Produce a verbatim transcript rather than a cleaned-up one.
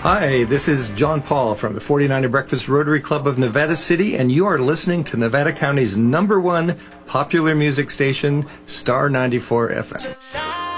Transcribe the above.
Hi, this is John Paul from the forty-niner Breakfast Rotary Club of Nevada City, and you are listening to Nevada County's number one popular music station, Star ninety-four F M.